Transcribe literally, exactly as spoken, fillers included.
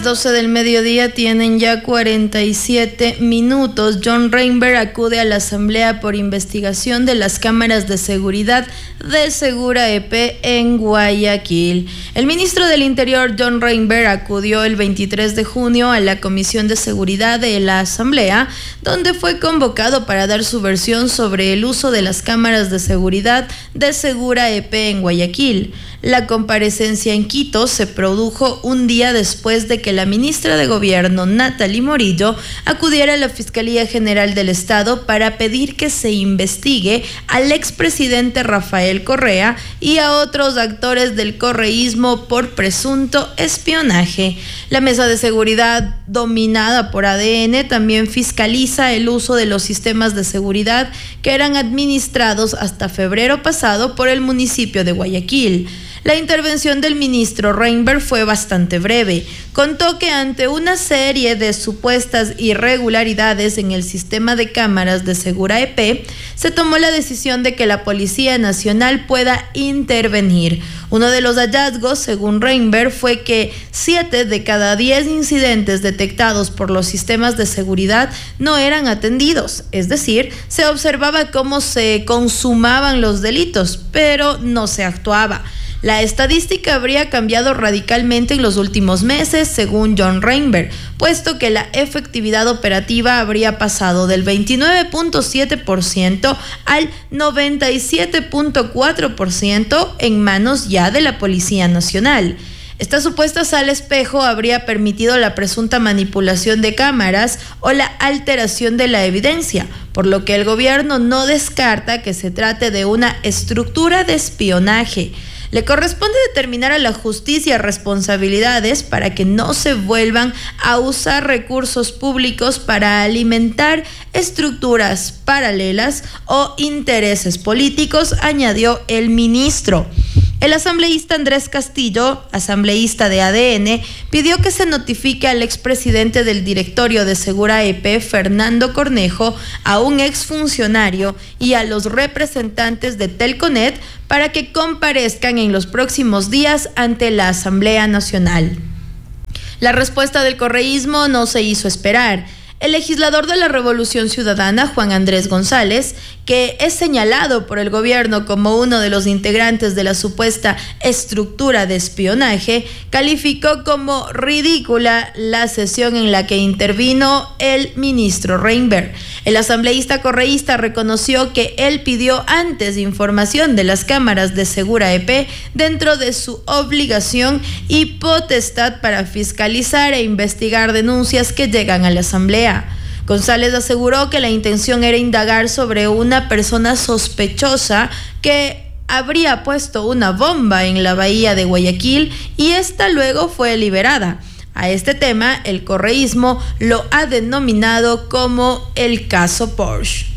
doce del mediodía tienen ya cuarenta y siete minutos. John Reinberg acude a la Asamblea por investigación de las cámaras de seguridad de Segura E P en Guayaquil. El ministro del Interior, John Reinberg, acudió el veintitrés de junio a la Comisión de Seguridad de la Asamblea, donde fue convocado para dar su versión sobre el uso de las cámaras de seguridad de Segura E P en Guayaquil. La comparecencia en Quito se produjo un día después de que la ministra de Gobierno, Nathalie Morillo, acudiera a la Fiscalía General del Estado para pedir que se investigue al expresidente Rafael Correa y a otros actores del correísmo por presunto espionaje. La Mesa de Seguridad, dominada por A D N, también fiscaliza el uso de los sistemas de seguridad que eran administrados hasta febrero pasado por el municipio de Guayaquil. La intervención del ministro Reinberg fue bastante breve. Contó que ante una serie de supuestas irregularidades en el sistema de cámaras de Segura E P, se tomó la decisión de que la Policía Nacional pueda intervenir. Uno de los hallazgos, según Reinberg, fue que siete de cada diez incidentes detectados por los sistemas de seguridad no eran atendidos. Es decir, se observaba cómo se consumaban los delitos, pero no se actuaba. La estadística habría cambiado radicalmente en los últimos meses, según John Reinberg, puesto que la efectividad operativa habría pasado del veintinueve punto siete por ciento al noventa y siete punto cuatro por ciento en manos ya de la Policía Nacional. Esta supuesta sal espejo habría permitido la presunta manipulación de cámaras o la alteración de la evidencia, por lo que el gobierno no descarta que se trate de una estructura de espionaje. Le corresponde determinar a la justicia responsabilidades para que no se vuelvan a usar recursos públicos para alimentar estructuras paralelas o intereses políticos, añadió el ministro. El asambleísta Andrés Castillo, asambleísta de A D N, pidió que se notifique al expresidente del directorio de Segura E P, Fernando Cornejo, a un exfuncionario y a los representantes de Telconet para que comparezcan en los próximos días ante la Asamblea Nacional. La respuesta del correísmo no se hizo esperar. El legislador de la Revolución Ciudadana, Juan Andrés González, que es señalado por el gobierno como uno de los integrantes de la supuesta estructura de espionaje, calificó como ridícula la sesión en la que intervino el ministro Reinberg. El asambleísta correísta reconoció que él pidió antes información de las cámaras de Segura E P dentro de su obligación y potestad para fiscalizar e investigar denuncias que llegan a la asamblea. González aseguró que la intención era indagar sobre una persona sospechosa que habría puesto una bomba en la bahía de Guayaquil y esta luego fue liberada. A este tema, el correísmo lo ha denominado como el caso Porsche.